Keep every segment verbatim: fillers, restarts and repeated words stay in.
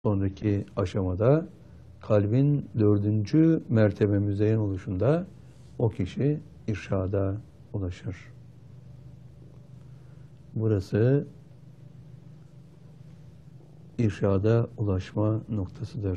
sonraki aşamada kalbin dördüncü mertebe müzeyyen oluşunda o kişi irşada ulaşır. Burası irşada ulaşma noktasıdır.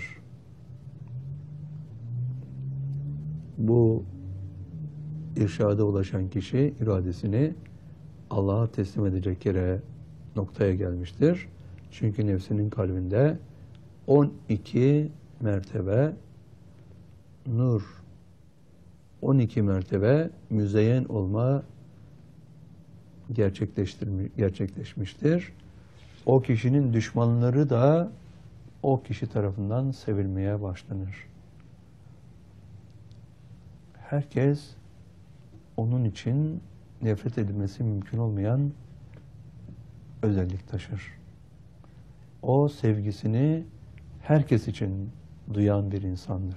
Bu irşada ulaşan kişi iradesini Allah'a teslim edecek yere, noktaya gelmiştir. Çünkü nefsinin kalbinde on iki mertebe nur, on iki mertebe müzeyyen olma gerçekleşmiştir. O kişinin düşmanları da o kişi tarafından sevilmeye başlanır. Herkes onun için nefret edilmesi mümkün olmayan özellik taşır. O sevgisini herkes için duyan bir insandır.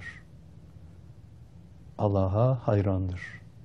Allah'a hayrandır.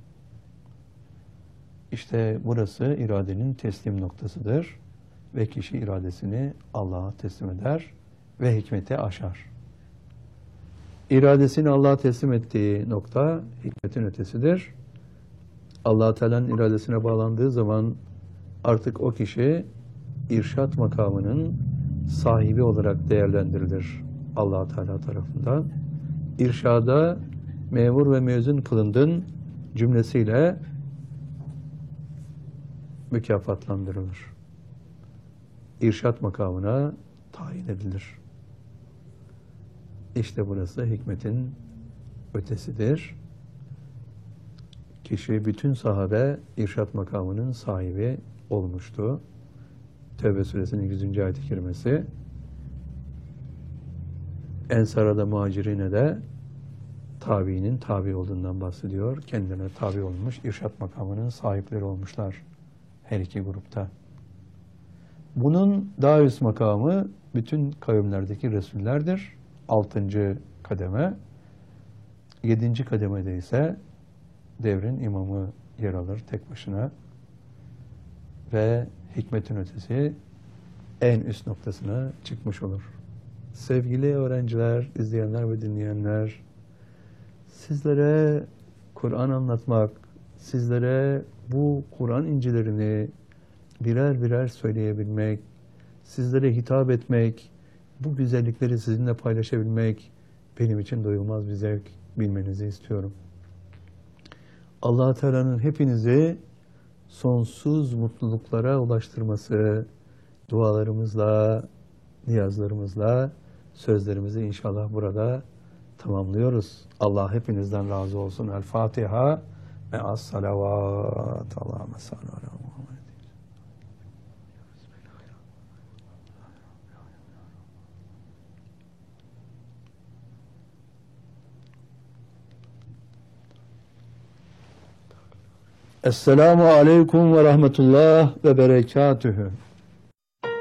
İşte burası iradenin teslim noktasıdır ve kişi iradesini Allah'a teslim eder ve hikmete aşar. İradesini Allah'a teslim ettiği nokta hikmetin ötesidir. Allah-u Teala'nın iradesine bağlandığı zaman artık o kişi irşat makamının sahibi olarak değerlendirilir Allah-u Teala tarafından. İrşada memur ve mezun kılındın cümlesiyle mükafatlandırılır. İrşat makamına tayin edilir. İşte burası hikmetin ötesidir. Kişi, bütün sahabe irşat makamının sahibi olmuştu. Tevbe suresinin yüzüncü ayet-i kerimesi. Ensar'a da muhacirine de tabiinin tabi olduğundan bahsediyor. Kendilerine tabi olmuş, irşat makamının sahipleri olmuşlar her iki grupta. Bunun daha üst makamı bütün kavimlerdeki Resullerdir. Altıncı kademe. Yedinci kademede ise devrin imamı yer alır tek başına. Ve hikmetin ötesi en üst noktasına çıkmış olur. Sevgili öğrenciler, izleyenler ve dinleyenler, sizlere Kur'an anlatmak, sizlere bu Kur'an incilerini birer birer söyleyebilmek, sizlere hitap etmek, bu güzellikleri sizinle paylaşabilmek benim için doyulmaz bir zevk, bilmenizi istiyorum. Allah-u Teala'nın hepinizi sonsuz mutluluklara ulaştırması, dualarımızla, niyazlarımızla, sözlerimizi inşallah burada tamamlıyoruz. Allah hepinizden razı olsun. El Fatiha ve as-salavat. Allahümme salli ala Muhammed. Esselamu aleyküm ve rahmetullah ve berekatühü.